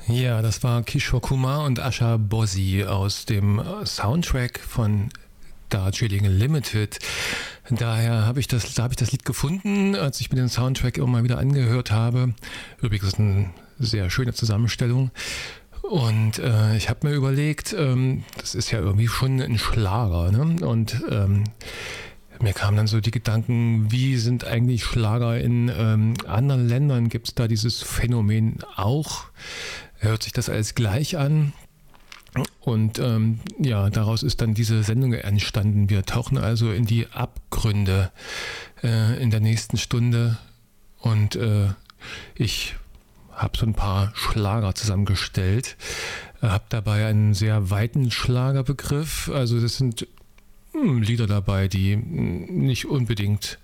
Ja, das war Kishore Kumar und Asha Bossi aus dem Soundtrack von Darjeeling Limited. Da habe ich das Lied gefunden, als ich mir den Soundtrack immer mal wieder angehört habe. Übrigens eine sehr schöne Zusammenstellung. Und ich habe mir überlegt, das ist ja irgendwie schon ein Schlager, ne? Und mir kamen dann so die Gedanken, wie sind eigentlich Schlager in anderen Ländern? Gibt es da dieses Phänomen auch? Hört sich das alles gleich an? Und ja, daraus ist dann diese Sendung entstanden. Wir tauchen also in die Abgründe in der nächsten Stunde. Und ich habe so ein paar Schlager zusammengestellt. Habe dabei einen sehr weiten Schlagerbegriff. Also das sind Lieder dabei, die nicht unbedingt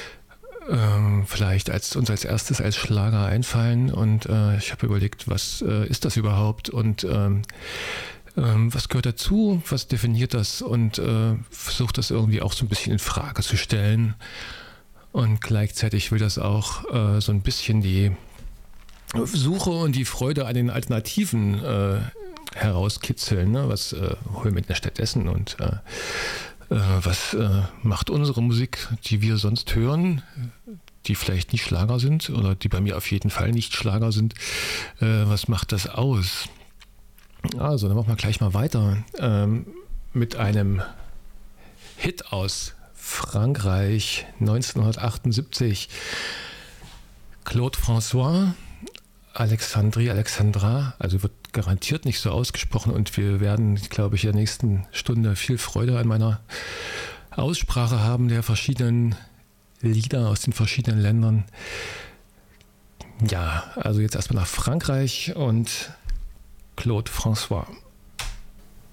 vielleicht uns als erstes als Schlager einfallen. Und ich habe überlegt, was ist das überhaupt und was gehört dazu, was definiert das und versucht das irgendwie auch so ein bisschen in Frage zu stellen. Und gleichzeitig will das auch so ein bisschen die Suche und die Freude an den Alternativen herauskitzeln. Ne? Was holen wir denn stattdessen und was macht unsere Musik, die wir sonst hören, die vielleicht nicht Schlager sind oder die bei mir auf jeden Fall nicht Schlager sind, was macht das aus? Also, dann machen wir gleich mal weiter mit einem Hit aus Frankreich 1978. Claude François, Alexandra, also wird garantiert nicht so ausgesprochen und wir werden, glaube ich, in der nächsten Stunde viel Freude an meiner Aussprache haben der verschiedenen Lieder aus den verschiedenen Ländern. Ja, also jetzt erstmal nach Frankreich und Claude François.